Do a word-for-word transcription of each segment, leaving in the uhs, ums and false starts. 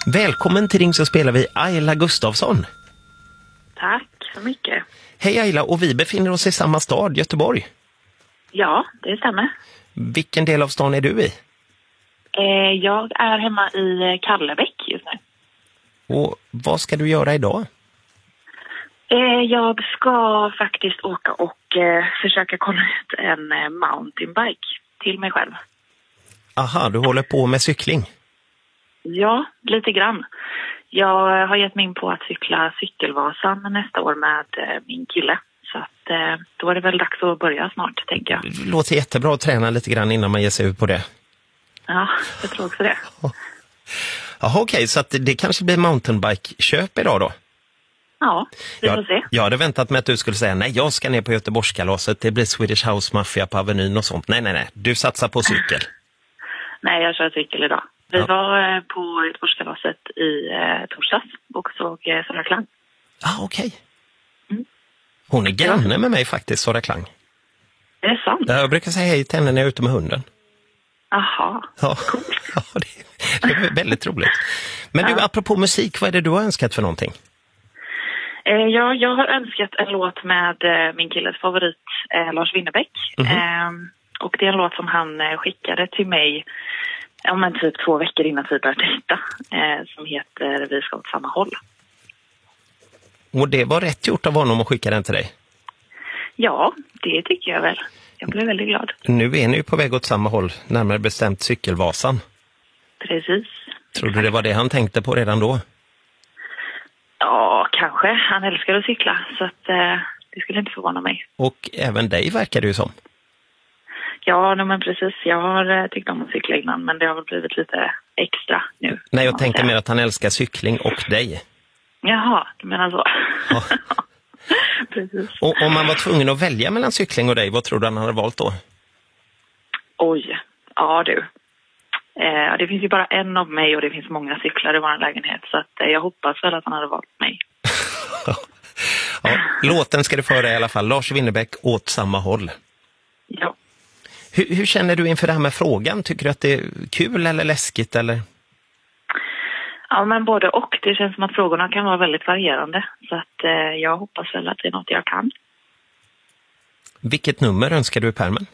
Välkommen till Ring så spelar vi Ayla Gustafsson. Tack så mycket. Hej Ayla, och vi befinner oss i samma stad, Göteborg. Ja, det stämmer. Vilken del av stan är du i? Eh, jag är hemma i Kallebäck just nu. Och vad ska du göra idag? Eh, jag ska faktiskt åka och eh, försöka kolla ut en eh, mountainbike till mig själv. Aha, du håller på med cykling. Ja, lite grann. Jag har gett mig in på att cykla Cykelvasan nästa år med eh, min kille. Så att, eh, då är det väl dags att börja snart, tänker jag. Det låter jättebra att träna lite grann innan man ger sig ut på det. Ja, jag tror också det. Jaha, okej, okay, så att det kanske blir mountainbike-köp idag då? Ja, vi får jag, se. Jag hade väntat mig att du skulle säga nej, jag ska ner på Göteborgskalaset, det blir Swedish House Mafia på Avenyn och sånt. Nej, nej, nej, du satsar på cykel. Nej, jag kör cykel idag. Vi Ja. var eh, på Göteborgskalaset i eh, torsdags och såg eh, Sara Klang. Ja, ah, okej. Okay. Mm. Hon är granne med mig faktiskt, Sara Klang. Är det sant? Jag brukar säga hej till henne när jag är ute med hunden. Aha, Ja, coolt. ja det, det är väldigt roligt. Men du, Ja. apropå musik, vad är det du har önskat för någonting? Eh, ja, jag har önskat en låt med eh, min killes favorit eh, Lars Winnerbäck. Mhm. Eh, och det är en låt som han eh, skickade till mig ja, men typ två veckor innan vi började dejta. Eh, som heter Vi ska åt samma håll. Och det var rätt gjort av honom att skicka den till dig. Ja, det tycker jag väl. Jag blev väldigt glad. Nu är ni ju på väg åt samma håll, närmare bestämt Cykelvasan. Precis. Tror du det var det han tänkte på redan då? Ja, kanske. Han älskar att cykla, så att, eh, det skulle inte förvåna mig. Och även dig verkar det ju som. Ja, nej, men precis. Jag har eh, tyckt om att cykla innan, men det har väl blivit lite extra nu. Nej, jag kan man tänkte säga. mer att han älskar cykling och dig. Jaha, du menar så. Ja. Precis. Och om man var tvungen att välja mellan cykling och dig, vad tror du han hade valt då? Oj, ja du. Eh, det finns ju bara en av mig och det finns många cyklar i vår lägenhet. Så att, eh, jag hoppas väl att han hade valt mig. Ja, låten ska du föra i alla fall. Lars Winnerbäck åt samma håll. Ja. Hur, hur känner du inför det här med frågan? Tycker du att det är kul eller läskigt? Eller? Ja, men både och. Det känns som att frågorna kan vara väldigt varierande. Så att eh, jag hoppas väl att det är något jag kan. Vilket nummer önskar du i pärmen?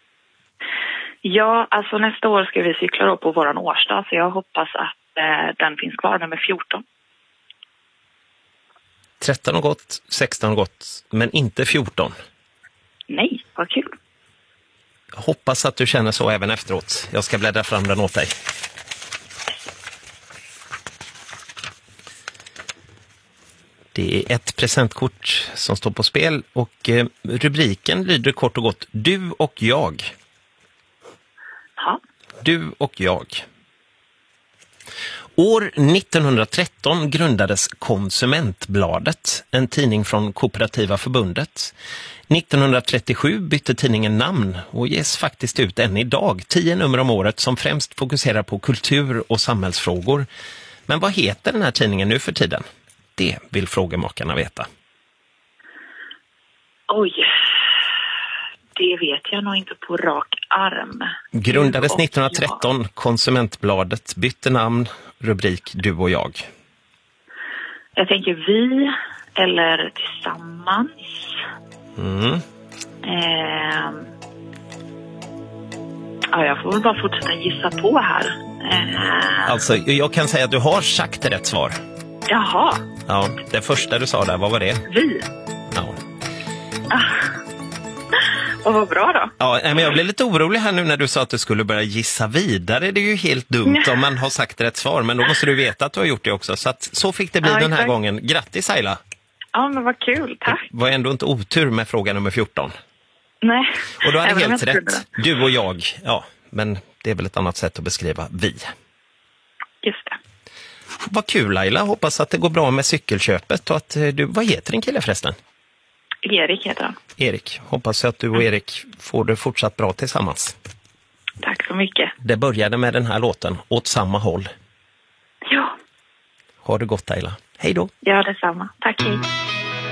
Ja, alltså nästa år ska vi cykla då på våran årsdag. Så jag hoppas att eh, den finns kvar, nummer fjorton. tretton har gått, sexton har gått, men inte fjorton. Nej, vad kul. Jag hoppas att du känner så även efteråt. Jag ska bläddra fram den åt dig. Det är ett presentkort som står på spel och eh, rubriken lyder kort och gott Du och jag. Ja. Du och jag. År nittonhundratretton grundades Konsumentbladet, en tidning från Kooperativa förbundet. nittonhundratrettiosju bytte tidningen namn och ges faktiskt ut än idag, tio nummer om året som främst fokuserar på kultur och samhällsfrågor. Men vad heter den här tidningen nu för tiden? Det vill frågemakarna veta. Oj, det vet jag nog inte på rak arm. Grundades Du och nittonhundratretton, jag. Konsumentbladet, bytte namn, rubrik Du och jag. Jag tänker vi eller tillsammans. Mm. Eh, ja, jag får väl bara fortsätta gissa på här. Eh, Alltså, jag kan säga att du har sagt rätt svar. jaha, Ja, det första du sa där, vad var det? vi. Ja. Och vad bra då. Ja, men jag blev lite orolig här nu när du sa att du skulle börja gissa vidare. Det är ju helt dumt om man har sagt rätt svar, men då måste du veta att du har gjort det också. Så, att, så fick det bli Ja, den här exakt. gången. Grattis Ayla! Ja, men vad kul, tack. Var ändå inte otur med fråga nummer fjorton. Nej. Och du hade Även om helt jag trodde rätt. Du och jag, ja, men det är väl ett annat sätt att beskriva vi. det. Just det. Vad kul Ayla, hoppas att det går bra med cykelköpet och att du, vad heter din kille förresten? Erik heter han. Erik, hoppas att du och Erik får det fortsatt bra tillsammans. Tack så mycket. Det började med den här låten, Åt samma håll. Ja, Ha det gott Ayla. Hej då! ja detsamma. Tack, hej.